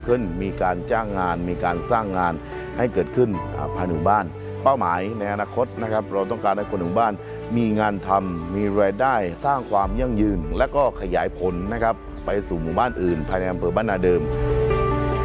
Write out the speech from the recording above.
ขึ้นมีการจ้างงานมีการสร้างงานให้เกิดขึ้นภายในหมู่บ้านเป้าหมายในอนาคตนะครับเราต้องการให้คนหมู่บ้านมีงานทำมีรายได้สร้างความยั่งยืนและก็ขยายผลนะครับไปสู่หมู่บ้านอื่นภายในอำเภอบ้านนาเดิม